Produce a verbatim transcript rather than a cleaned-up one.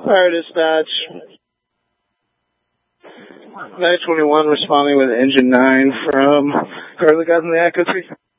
Fire dispatch. nine twenty-one responding with engine nine from Car of the Guys in the Echo three.